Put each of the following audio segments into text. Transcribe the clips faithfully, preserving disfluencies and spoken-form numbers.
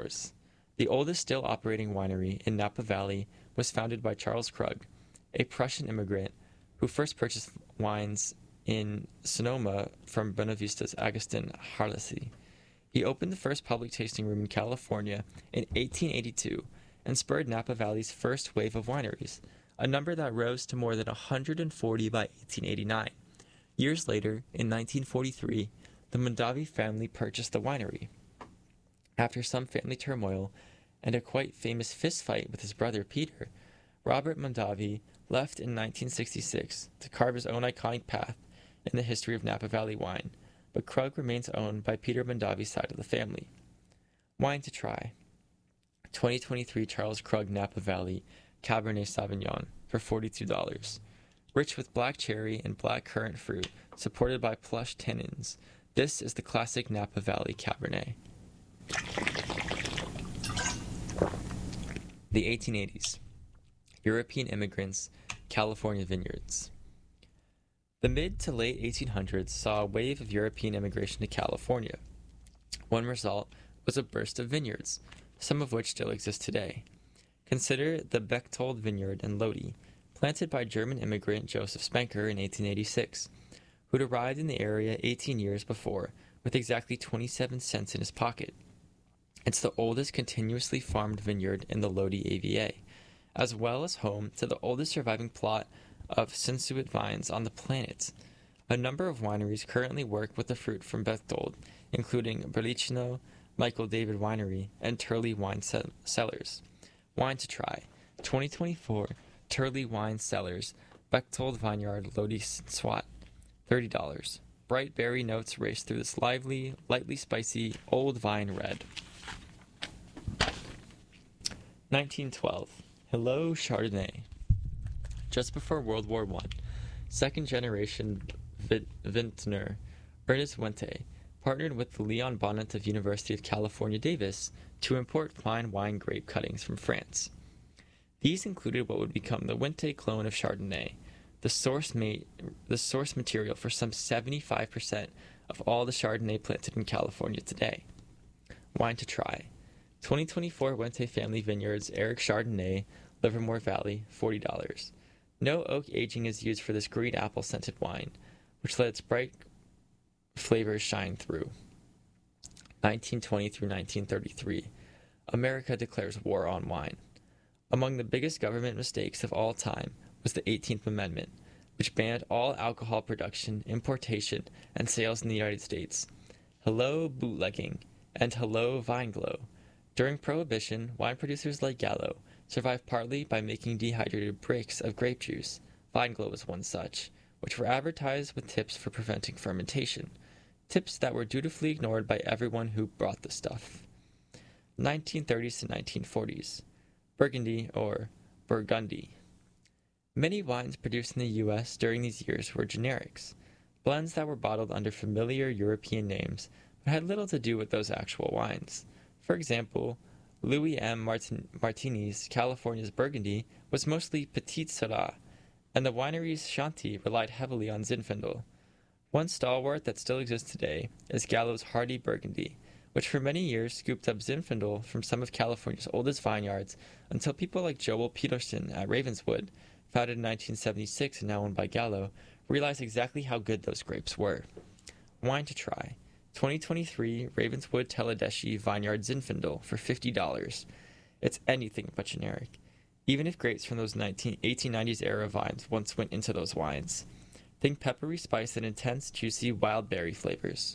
stores. The oldest still operating winery in Napa Valley was founded by Charles Krug, a Prussian immigrant who first purchased wines in Sonoma from Buenavista's Agustin Harlesi. He opened the first public tasting room in California in eighteen eighty-two and spurred Napa Valley's first wave of wineries, a number that rose to more than one hundred forty by eighteen eighty-nine. Years later, in nineteen forty-three, the Mondavi family purchased the winery. After some family turmoil and a quite famous fistfight with his brother Peter, Robert Mondavi left in nineteen sixty-six to carve his own iconic path in the history of Napa Valley wine, but Krug remains owned by Peter Mondavi's side of the family. Wine to try. twenty twenty-three Charles Krug Napa Valley Cabernet Sauvignon for forty-two dollars. Rich with black cherry and black currant fruit, supported by plush tannins, this is the classic Napa Valley Cabernet. The eighteen eighties. European immigrants, California vineyards. The mid to late eighteen hundreds saw a wave of European immigration to California. One result was a burst of vineyards, some of which still exist today. Consider the Bechtold Vineyard in Lodi, planted by German immigrant Joseph Spenker in eighteen eighty-six, who'd arrived in the area eighteen years before with exactly twenty-seven cents in his pocket. It's the oldest continuously farmed vineyard in the Lodi A V A, as well as home to the oldest surviving plot of Sensuit vines on the planet. A number of wineries currently work with the fruit from Bechtold, including Berlicino, Michael David Winery, and Turley Wine Cellars. Wine to try. twenty twenty-four Turley Wine Cellars, Bechtold Vineyard, Lodi Swat, thirty dollars. Bright berry notes race through this lively, lightly spicy, old vine red. nineteen twelve. Hello Chardonnay. Just before World War One, second-generation vintner Ernest Wente partnered with the Leon Bonnet of University of California, Davis to import fine wine grape cuttings from France. These included what would become the Wente clone of Chardonnay, the source, ma- the source material for some seventy-five percent of all the Chardonnay planted in California today. Wine to try. twenty twenty-four Wente Family Vineyards Eric Chardonnay, Livermore Valley, forty dollars. No oak aging is used for this green apple-scented wine, which let its bright flavors shine through. nineteen twenty through nineteen thirty-three. America declares war on wine. Among the biggest government mistakes of all time was the eighteenth Amendment, which banned all alcohol production, importation, and sales in the United States. Hello bootlegging, and hello Vineglow. During Prohibition, wine producers like Gallo survived partly by making dehydrated bricks of grape juice. Vineglow was one such, which were advertised with tips for preventing fermentation, tips that were dutifully ignored by everyone who brought the stuff. nineteen thirties to nineteen forties. Burgundy, or Burgundy. Many wines produced in the U S during these years were generics, blends that were bottled under familiar European names but had little to do with those actual wines. For example, Louis M. Martin- Martini's California's Burgundy was mostly Petite Sirah, and the winery's Chianti relied heavily on Zinfandel. One stalwart that still exists today is Gallo's Hardy Burgundy, which for many years scooped up Zinfandel from some of California's oldest vineyards until people like Joel Peterson at Ravenswood, founded in nineteen seventy-six and now owned by Gallo, realized exactly how good those grapes were. Wine to try. twenty twenty-three Ravenswood Teledeschi Vineyard Zinfandel for fifty dollars. It's anything but generic, even if grapes from those eighteen nineties era vines once went into those wines. Think peppery spice and intense, juicy wild berry flavors.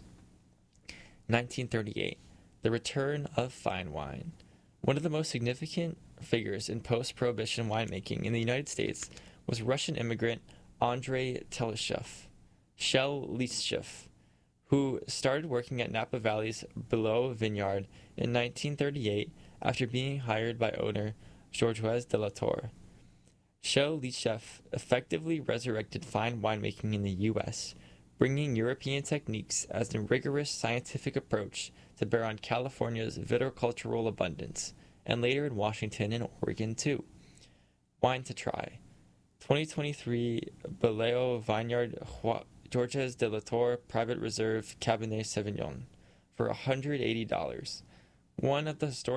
nineteen thirty-eight. The return of fine wine. One of the most significant figures in post-Prohibition winemaking in the United States was Russian immigrant Andrei Teleshchev, Shel Listchev, who started working at Napa Valley's Below Vineyard in nineteen thirty-eight after being hired by owner Georges de la Tour. Shel Listchev effectively resurrected fine winemaking in the U S, bringing European techniques as a rigorous scientific approach to bear on California's viticultural abundance, and later in Washington and Oregon too. Wine to try. twenty twenty-three Baleo Vineyard Georges de la Tour Private Reserve Cabernet Sauvignon for one hundred eighty dollars. One of the historic